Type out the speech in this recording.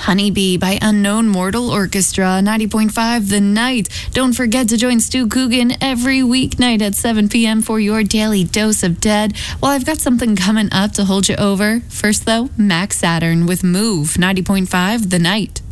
Honeybee by Unknown Mortal Orchestra, 90.5 The Night. Don't forget to join Stu Coogan every weeknight at 7 p.m. for your daily dose of Dead. Well, I've got something coming up to hold you over. First, though, Max Saturn with Move, 90.5 The Night.